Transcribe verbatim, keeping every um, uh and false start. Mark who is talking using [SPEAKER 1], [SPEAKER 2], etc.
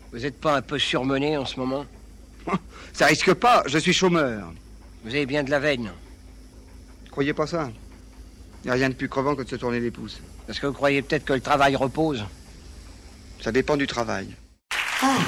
[SPEAKER 1] Vous êtes pas un peu surmené en ce moment?
[SPEAKER 2] Ça risque pas, je suis chômeur.
[SPEAKER 1] Vous avez bien de la veine.
[SPEAKER 2] Croyez pas ça. Y a rien de plus crevant que de se tourner les pouces.
[SPEAKER 1] Parce que vous croyez peut-être que le travail repose?
[SPEAKER 2] Ça dépend du travail.